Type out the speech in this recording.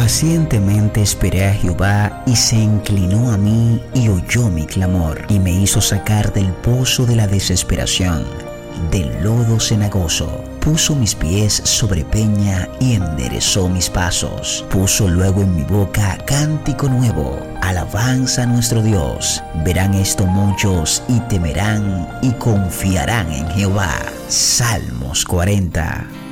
Pacientemente esperé a Jehová y se inclinó a mí y oyó mi clamor y me hizo sacar del pozo de la desesperación, del lodo cenagoso. Puso mis pies sobre peña y enderezó mis pasos. Puso luego en mi boca cántico nuevo, alabanza a nuestro Dios. Verán esto muchos y temerán y confiarán en Jehová. Salmos 40.